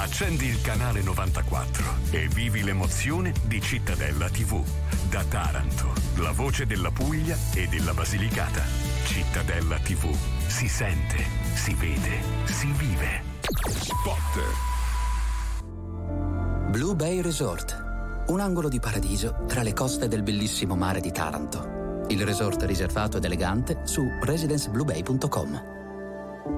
Accendi il canale 94 e vivi l'emozione di Cittadella TV. Da Taranto, la voce della Puglia e della Basilicata. Cittadella TV. Si sente, si vede, si vive. Spot. Blue Bay Resort. Un angolo di paradiso tra le coste del bellissimo mare di Taranto. Il resort riservato ed elegante su residencebluebay.com.